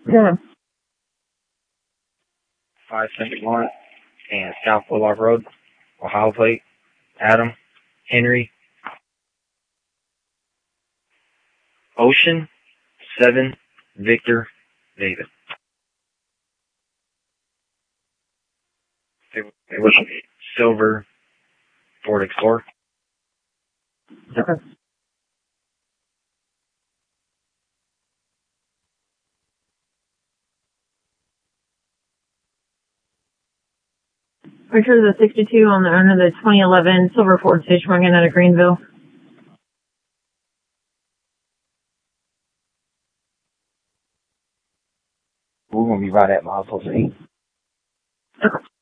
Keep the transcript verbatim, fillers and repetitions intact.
Yeah. five Saint Lawrence and South Bullock Road, Ohio plate, Adam, Henry, Ocean, seven, Victor, David. It, it was silver Ford Explorer. Okay. Picture the sixty-two on the owner of the twenty eleven silver Ford station wagon out of Greenville. We're going to be right at milepost eight. Okay.